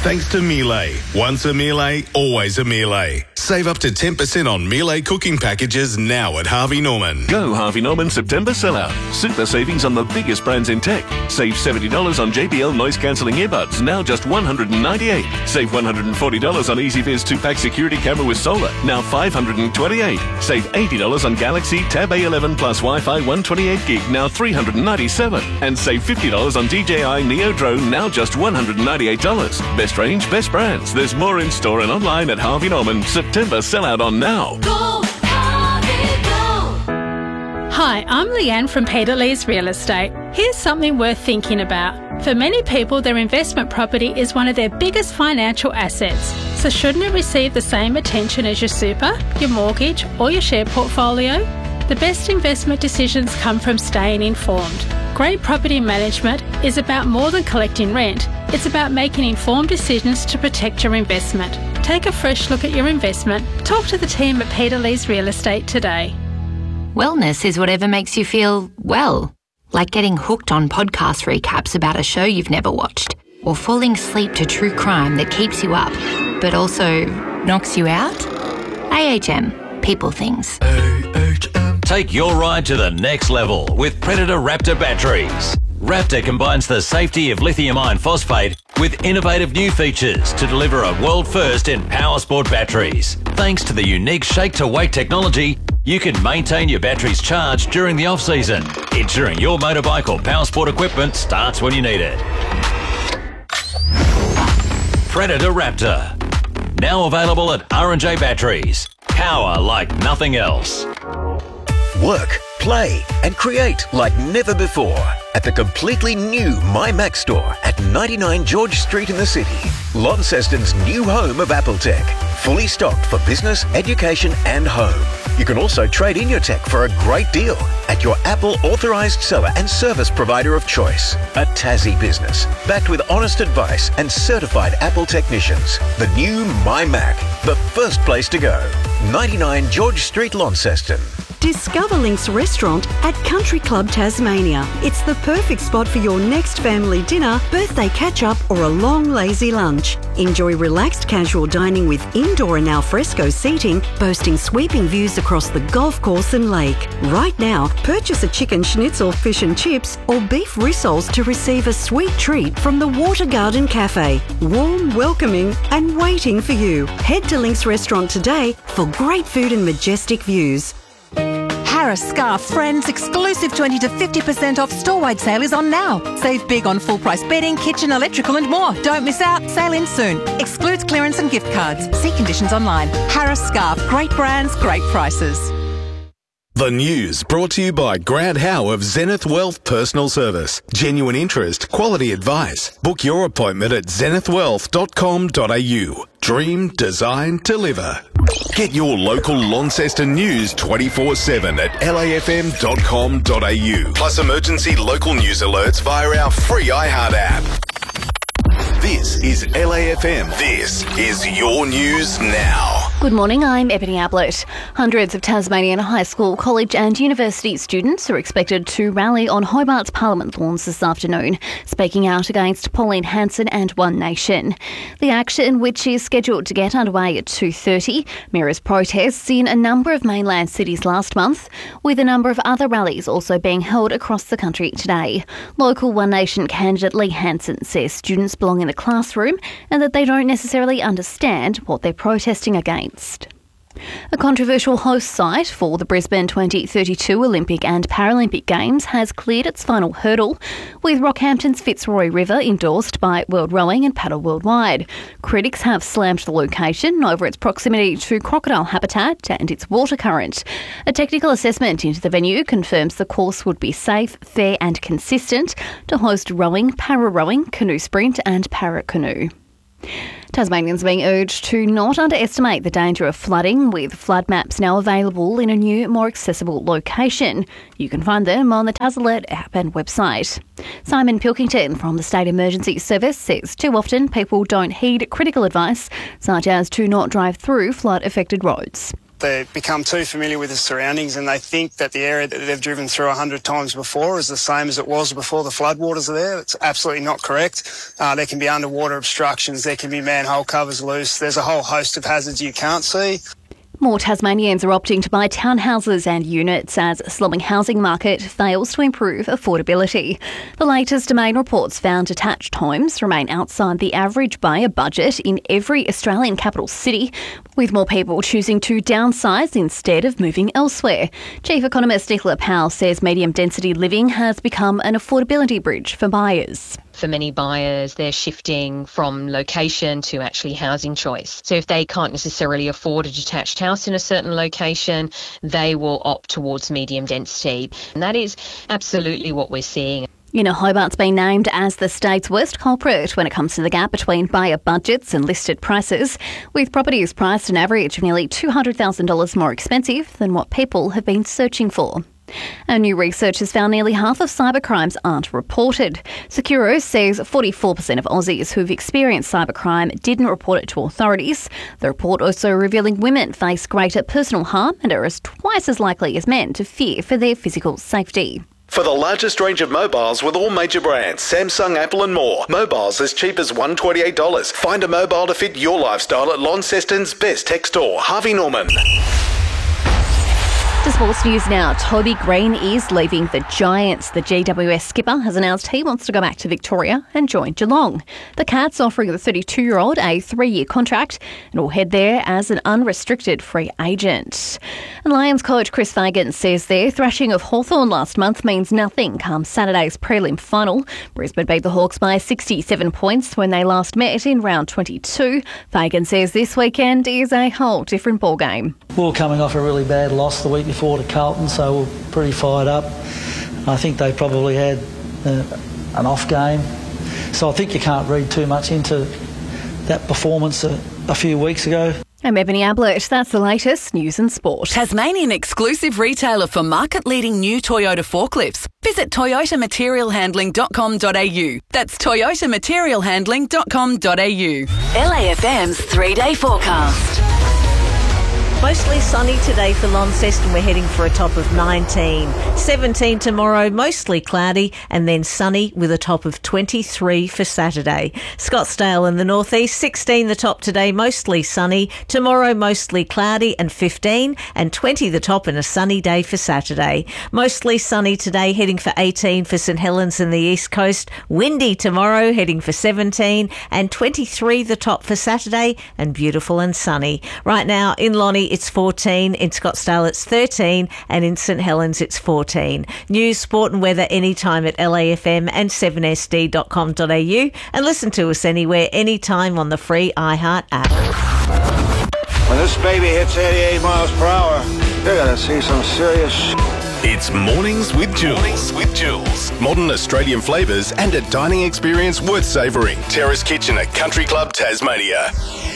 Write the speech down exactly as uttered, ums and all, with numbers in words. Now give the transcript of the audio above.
thanks to Miele. Once a Miele, always a Miele. Save up to ten percent on Miele cooking packages now at Harvey Norman. Go Harvey Norman September sellout. Super savings on the biggest brands in tech. Save seventy dollars on J B L noise cancelling earbuds, now just one hundred ninety-eight dollars. Save one hundred forty dollars on EasyViz two-pack security camera with solar, now five hundred twenty-eight dollars. Save eighty dollars on Galaxy Tab A eleven plus Wi-Fi one twenty-eight gig, now three hundred ninety-seven dollars. And save fifty dollars on D J I Neo Drone, now just one hundred ninety-eight dollars. Best range, best brands. There's more in store and online at Harvey Norman. September sellout on now. Go, Harvey, go. Hi, I'm Leanne from Peter Lee's Real Estate. Here's something worth thinking about. For many people, their investment property is one of their biggest financial assets. So shouldn't it receive the same attention as your super, your mortgage or your share portfolio? The best investment decisions come from staying informed. Great property management is about more than collecting rent. It's about making informed decisions to protect your investment. Take a fresh look at your investment. Talk to the team at Peter Lee's Real Estate today. Wellness is whatever makes you feel well. Like getting hooked on podcast recaps about a show you've never watched. Or falling asleep to true crime that keeps you up, but also knocks you out. A H M. People things. A H M. Take your ride to the next level with Predator Raptor batteries. Raptor combines the safety of lithium iron phosphate with innovative new features to deliver a world first in power sport batteries. Thanks to the unique shake-to-wake technology, you can maintain your batteries charged during the off-season, ensuring your motorbike or power sport equipment starts when you need it. Predator Raptor. Now available at R and J Batteries. Power like nothing else. Work, play and create like never before at the completely new MyMac store at ninety-nine George Street in the city. Launceston's new home of Apple Tech. Fully stocked for business, education and home. You can also trade in your tech for a great deal at your Apple authorised seller and service provider of choice. A Tassie business, backed with honest advice and certified Apple technicians. The new MyMac, the first place to go. ninety-nine George Street, Launceston. Discover Link's restaurant at Country Club Tasmania. It's the perfect spot for your next family dinner, birthday catch-up or a long lazy lunch. Enjoy relaxed casual dining with indoor and alfresco seating, boasting sweeping views across the golf course and lake. Right now, purchase a chicken schnitzel, fish and chips or beef rissoles to receive a sweet treat from the Water Garden Cafe. Warm, welcoming and waiting for you. Head to Link's restaurant today for great food and majestic views. Harris Scarf Friends exclusive twenty to fifty percent off store-wide sale is on now. Save big on full-price bedding, kitchen, electrical and more. Don't miss out. Sale ends soon. Excludes clearance and gift cards. See conditions online. Harris Scarf. Great brands, great prices. The news brought to you by Grant Howe of Zenith Wealth Personal Service. Genuine interest, quality advice. Book your appointment at zenith wealth dot com dot a u. Dream, design, deliver. Get your local Launceston news twenty-four seven at l a f m dot com dot a u. Plus emergency local news alerts via our free iHeart app. This is L A F M. This is your news now. Good morning, I'm Ebony Ablett. Hundreds of Tasmanian high school, college and university students are expected to rally on Hobart's Parliament lawns this afternoon, speaking out against Pauline Hanson and One Nation. The action, which is scheduled to get underway at two thirty, mirrors protests in a number of mainland cities last month, with a number of other rallies also being held across the country today. Local One Nation candidate Lee Hanson says students belong in a classroom and that they don't necessarily understand what they're protesting against. A controversial host site for the Brisbane twenty thirty-two Olympic and Paralympic Games has cleared its final hurdle, with Rockhampton's Fitzroy River endorsed by World Rowing and Paddle Worldwide. Critics have slammed the location over its proximity to crocodile habitat and its water current. A technical assessment into the venue confirms the course would be safe, fair and consistent to host rowing, para-rowing, canoe sprint and para-canoe. Tasmanians are being urged to not underestimate the danger of flooding, with flood maps now available in a new, more accessible location. You can find them on the TasAlert app and website. Simon Pilkington from the State Emergency Service says too often people don't heed critical advice, such as to not drive through flood-affected roads. They become too familiar with the surroundings and they think that the area that they've driven through a hundred times before is the same as it was before the floodwaters are there. It's absolutely not correct. Uh, there can be underwater obstructions, there can be manhole covers loose. There's a whole host of hazards you can't see. More Tasmanians are opting to buy townhouses and units as a slumping housing market fails to improve affordability. The latest Domain reports found detached homes remain outside the average buyer budget in every Australian capital city, with more people choosing to downsize instead of moving elsewhere. Chief Economist Nicola Powell says medium density living has become an affordability bridge for buyers. For many buyers, they're shifting from location to actually housing choice. So if they can't necessarily afford a detached house in a certain location, they will opt towards medium density. And that is absolutely what we're seeing. Inner Hobart's been named as the state's worst culprit when it comes to the gap between buyer budgets and listed prices, with properties priced an average of nearly two hundred thousand dollars more expensive than what people have been searching for. And new research has found nearly half of cybercrimes aren't reported. Securo says forty-four percent of Aussies who've experienced cybercrime didn't report it to authorities. The report also revealing women face greater personal harm and are as twice as likely as men to fear for their physical safety. For the largest range of mobiles with all major brands, Samsung, Apple and more, mobiles as cheap as one hundred twenty-eight dollars. Find a mobile to fit your lifestyle at Launceston's best tech store, Harvey Norman. To sports news now, Toby Green is leaving the Giants. The G W S skipper has announced he wants to go back to Victoria and join Geelong. The Cats offering the thirty-two-year-old a three-year contract and will head there as an unrestricted free agent. And Lions coach Chris Fagan says their thrashing of Hawthorn last month means nothing come Saturday's prelim final. Brisbane beat the Hawks by sixty-seven points when they last met in round twenty-two. Fagan says this weekend is a whole different ballgame. We were coming off a really bad loss the week before to Carlton, so we're pretty fired up. I think they probably had uh, an off game, so I think you can't read too much into that performance a, a few weeks ago. I'm Ebony Ablett. That's the latest news and sport. Tasmanian exclusive retailer for market-leading new Toyota forklifts. Visit toyota material handling dot com dot a u. That's toyota material handling dot com dot a u. L A F M's three-day forecast. Mostly sunny today for Launceston. We're heading for a top of nineteen. seventeen tomorrow, mostly cloudy, and then sunny with a top of twenty-three for Saturday. Scottsdale in the northeast, sixteen the top today, mostly sunny. Tomorrow, mostly cloudy and fifteen, and twenty the top and a sunny day for Saturday. Mostly sunny today, heading for eighteen for St Helens in the east coast. Windy tomorrow, heading for seventeen, and twenty-three the top for Saturday, and beautiful and sunny. Right now in Lonnie, it's fourteen, in Scottsdale it's thirteen, and in St Helens it's fourteen. News, sport and weather anytime at L A F M and seven S D dot com dot a u, and listen to us anywhere, anytime on the free iHeart app. When this baby hits eighty-eight miles per hour, you're going to see some serious sh**. It's Mornings with Jules. Mornings with Jules. Modern Australian flavours and a dining experience worth savouring. Terrace Kitchen at Country Club Tasmania.